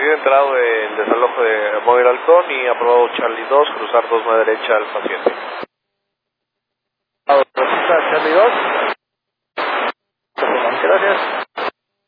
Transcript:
recibe entrado el desalojo de Móvil Halcón y aprobado Charlie 2, cruzar 29 derecha al paciente. Charlie 2. Gracias.